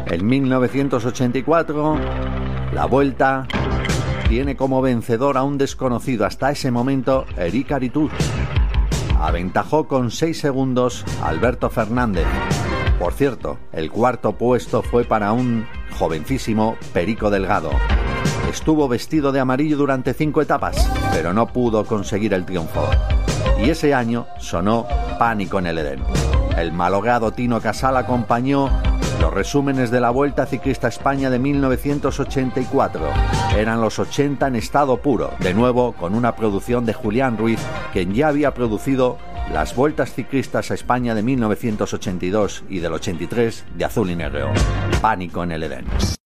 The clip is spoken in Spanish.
En 1984, la Vuelta tiene como vencedor a un desconocido hasta ese momento, Eric Aritur. Aventajó con 6 segundos a Alberto Fernández. Por cierto, el cuarto puesto fue para un jovencísimo Perico Delgado. Estuvo vestido de amarillo durante 5 etapas, pero no pudo conseguir el triunfo. Y ese año sonó Pánico en el Edén. El malogrado Tino Casal acompañó los resúmenes de la Vuelta Ciclista a España de 1984. Eran los 80 en estado puro, de nuevo con una producción de Julián Ruiz, quien ya había producido las Vueltas Ciclistas a España de 1982 y del 83 de Azul y Negro. Pánico en el Edén.